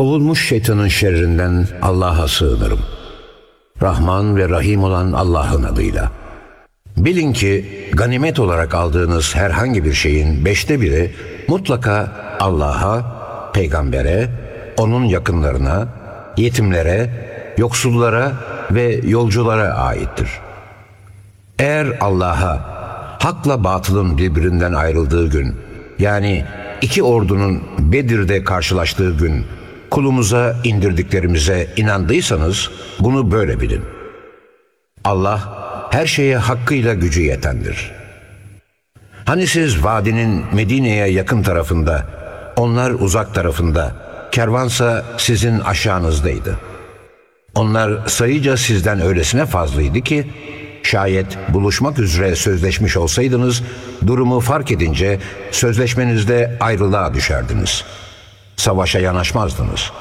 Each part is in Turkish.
Kovulmuş şeytanın şerrinden Allah'a sığınırım. Rahman ve Rahim olan Allah'ın adıyla. Bilin ki ganimet olarak aldığınız herhangi bir şeyin 1/5 mutlaka Allah'a, peygambere, onun yakınlarına, yetimlere, yoksullara ve yolculara aittir. Eğer Allah'a, hakla batılın birbirinden ayrıldığı gün, yani iki ordunun Bedir'de karşılaştığı gün, kulumuza indirdiklerimize inandıysanız bunu böyle bilin. Allah her şeye hakkıyla gücü yetendir. Hani siz vadinin Medine'ye yakın tarafında, onlar uzak tarafında, kervansa sizin aşağınızdaydı. Onlar sayıca sizden öylesine fazlaydı ki, şayet buluşmak üzere sözleşmiş olsaydınız, durumu fark edince sözleşmenizde ayrılığa düşerdiniz. Savaşa yanaşmazdınız.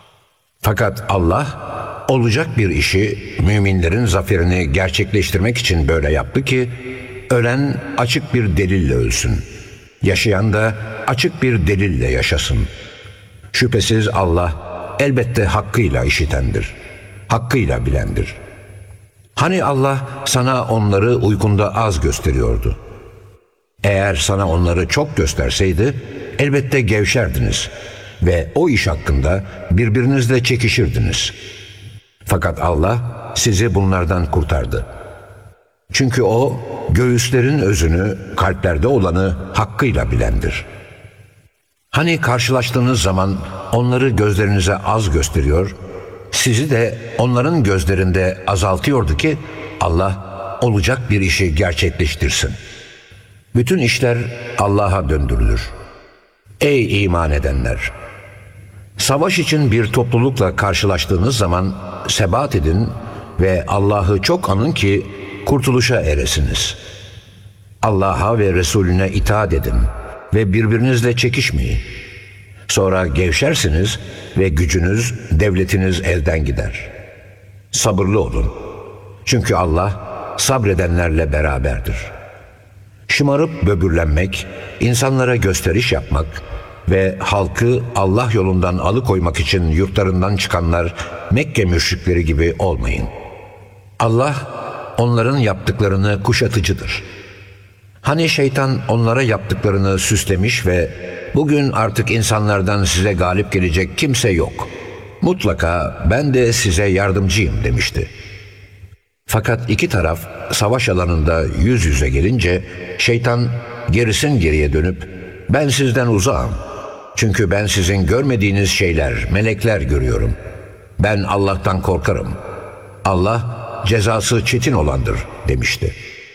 Fakat Allah, olacak bir işi müminlerin zaferini gerçekleştirmek için böyle yaptı ki, ölen açık bir delille ölsün. Yaşayan da açık bir delille yaşasın. Şüphesiz Allah elbette hakkıyla işitendir. Hakkıyla bilendir. Hani Allah sana onları uykunda az gösteriyordu. Eğer sana onları çok gösterseydi elbette gevşerdiniz ve o iş hakkında birbirinizle çekişirdiniz. Fakat Allah sizi bunlardan kurtardı. Çünkü O göğüslerin özünü, kalplerde olanı hakkıyla bilendir. Hani karşılaştığınız zaman onları gözlerinize az gösteriyor, sizi de onların gözlerinde azaltıyordu ki Allah olacak bir işi gerçekleştirsin. Bütün işler Allah'a döndürülür. Ey iman edenler! Savaş için bir toplulukla karşılaştığınız zaman sebat edin ve Allah'ı çok anın ki kurtuluşa eresiniz. Allah'a ve Resulüne itaat edin ve birbirinizle çekişmeyin. Sonra gevşersiniz ve gücünüz, devletiniz elden gider. Sabırlı olun. Çünkü Allah sabredenlerle beraberdir. Şımarıp böbürlenmek, insanlara gösteriş yapmak ve halkı Allah yolundan alıkoymak için yurtlarından çıkanlar Mekke müşrikleri gibi olmayın. Allah onların yaptıklarını kuşatıcıdır. Hani şeytan onlara yaptıklarını süslemiş ve bugün artık insanlardan size galip gelecek kimse yok. Mutlaka ben de size yardımcıyım demişti. Fakat iki taraf savaş alanında yüz yüze gelince şeytan gerisin geriye dönüp ben sizden uzağım. Çünkü ben sizin görmediğiniz şeyler, melekler görüyorum. Ben Allah'tan korkarım. Allah cezası çetin olandır demişti.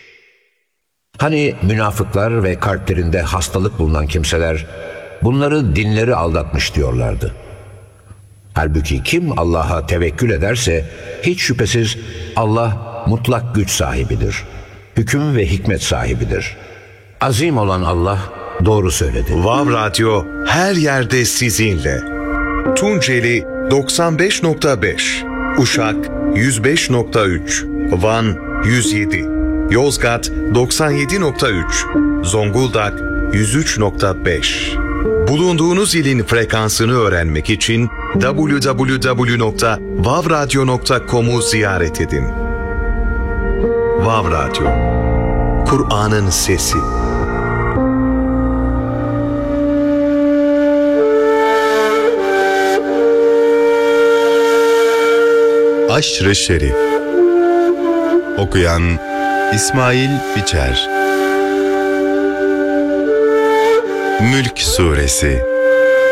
Hani münafıklar ve kalplerinde hastalık bulunan kimseler bunları dinleri aldatmış diyorlardı. Halbuki kim Allah'a tevekkül ederse hiç şüphesiz Allah mutlak güç sahibidir. Hüküm ve hikmet sahibidir. Azim olan Allah doğru söyledi. Vav Radyo her yerde sizinle. Tunceli 95.5, Uşak 105.3, Van 107, Yozgat 97.3, Zonguldak 103.5. Bulunduğunuz ilin frekansını öğrenmek için www.vavradyo.com'u ziyaret edin. Vav Radyo, Kur'an'ın sesi. Aşr-ı Şerif. Okuyan İsmail Biçer. Mülk Suresi.